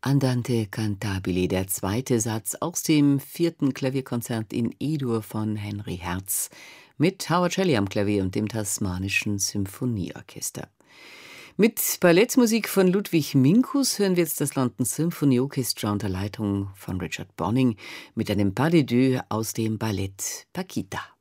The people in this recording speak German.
Andante cantabile, der zweite Satz aus dem 4. Klavierkonzert in E-Dur von Henry Herz mit Howard Shelley am Klavier und dem Tasmanischen Symphonieorchester. Mit Ballettmusik von Ludwig Minkus hören wir jetzt das London Symphony Orchestra unter Leitung von Richard Bonning mit einem Pas de deux aus dem Ballett Paquita.